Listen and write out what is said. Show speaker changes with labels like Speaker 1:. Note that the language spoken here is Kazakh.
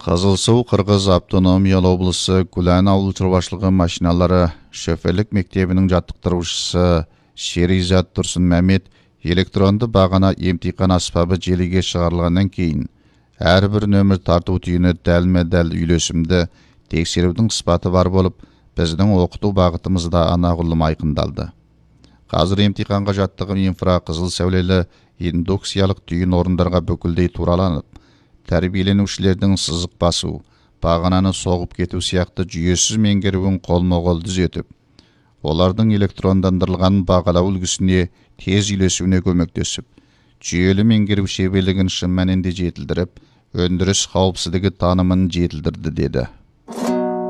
Speaker 1: Қызылсу Қырғыз автономиялы облысы Гүлән ауыл шаруашылығы машиналары шөферлік мектебінің жаттықтырушысы Шеризат Тұрсын Мәмет электронды бағана емтихан аспабы желіге шығарылғаннан кейін әрбір нөмір тарту түйіні дәлме-дәл үйлесімді тексерудің спаты бар болып, біздің оқыту бағытымызда анағұрлым айқындалды. Қазір емтиханға жаттығым инфрақызыл сәулелі индукциялық түйін орындарға бүкілдей тураланып, тәрбиеленушілердің сызық басу, бағананы соғып кету сияқты жүйесіз меңгеруін қолма-қол түзетіп, олардың электрондандырылған бағалау үлгісіне тез үйлесуіне көмектесіп, жүйелі меңгеру шеберлігін шын мәнінде жетілдіріп, өндіріс қауіпсіздігі танымын жетілдірді деді.